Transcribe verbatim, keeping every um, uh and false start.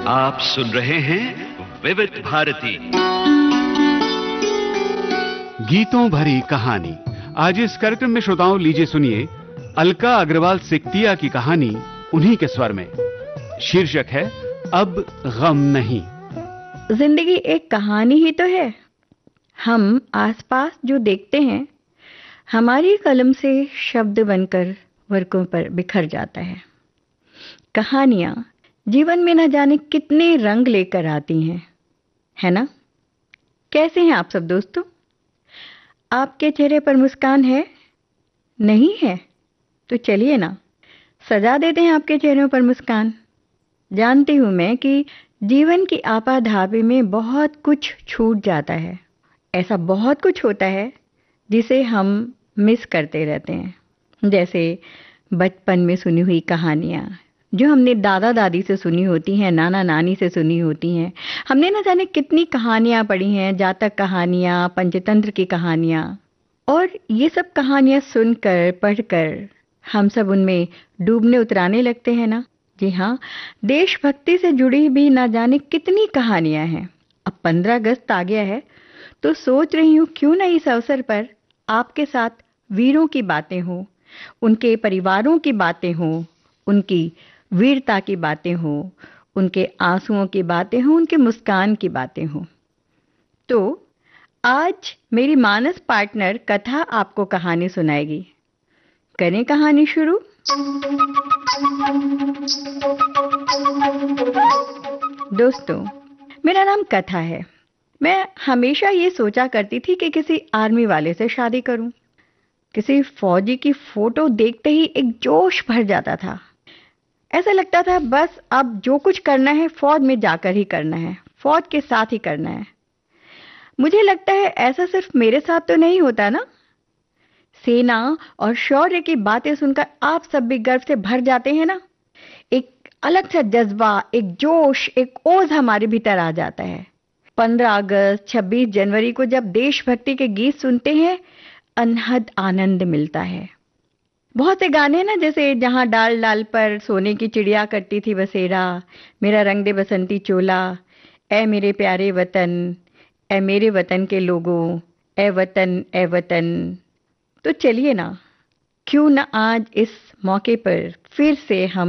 आप सुन रहे हैं विविध भारती गीतों भरी कहानी। आज इस कार्यक्रम में श्रोताओं लीजिए सुनिए अलका अग्रवाल सिकतिया की कहानी उन्हीं के स्वर में। शीर्षक है अब गम नहीं। जिंदगी एक कहानी ही तो है। हम आसपास जो देखते हैं हमारी कलम से शब्द बनकर वर्कों पर बिखर जाता है। कहानियां जीवन में न जाने कितने रंग लेकर आती हैं, है ना? कैसे हैं आप सब दोस्तों? आपके चेहरे पर मुस्कान है? नहीं है तो चलिए ना, सजा देते हैं आपके चेहरों पर मुस्कान। जानती हूं मैं कि जीवन की आपाधापी में बहुत कुछ छूट जाता है। ऐसा बहुत कुछ होता है जिसे हम मिस करते रहते हैं। जैसे बचपन में सुनी हुई कहानियाँ जो हमने दादा दादी से सुनी होती हैं, नाना नानी से सुनी होती हैं। हमने न जाने कितनी कहानियाँ पढ़ी हैं, जातक कहानियाँ, पंचतंत्र की कहानियाँ, और ये सब कहानियाँ सुनकर पढ़कर हम सब उनमें डूबने उतराने लगते हैं ना। जी हाँ, देशभक्ति से जुड़ी भी ना जाने कितनी कहानियाँ हैं। अब पंद्रह अगस्त आ गया है तो सोच रही हूँ क्यों ना इस अवसर पर आपके साथ वीरों की बातें हों, उनके परिवारों की बातें हों, उनकी वीरता की बातें हों, उनके आंसुओं की बातें हों, उनके मुस्कान की बातें हों। तो आज मेरी मानस पार्टनर कथा आपको कहानी सुनाएगी। करें कहानी शुरू। दोस्तों, मेरा नाम कथा है। मैं हमेशा ये सोचा करती थी कि किसी आर्मी वाले से शादी करूं। किसी फौजी की फोटो देखते ही एक जोश भर जाता था। ऐसा लगता था बस अब जो कुछ करना है फौज में जाकर ही करना है, फौज के साथ ही करना है। मुझे लगता है ऐसा सिर्फ मेरे साथ तो नहीं होता ना। सेना और शौर्य की बातें सुनकर आप सब भी गर्व से भर जाते हैं ना। एक अलग सा जज्बा, एक जोश, एक ओज हमारे भीतर आ जाता है। पंद्रह अगस्त, छब्बीस जनवरी को जब देशभक्ति के गीत सुनते हैं अनहद आनंद मिलता है। बहुत से गाने हैं ना, जैसे जहां डाल डाल पर सोने की चिड़िया करती थी बसेरा, मेरा रंग दे बसंती चोला, ए मेरे प्यारे वतन, ए मेरे वतन के लोगों, ए वतन ए वतन। तो चलिए ना, क्यों ना आज इस मौके पर फिर से हम